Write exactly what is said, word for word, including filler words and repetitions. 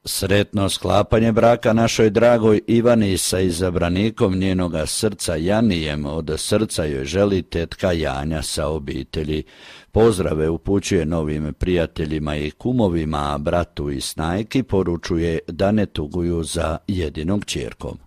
Sretno sklapanje braka našoj dragoj Ivani sa izabranikom njenoga srca Janijem, od srca joj želi tetka Janja sa obitelji. Pozdrave upućuje novim prijateljima i kumovima, a bratu i snajki poručuje da ne tuguju za jedinom kćerkom.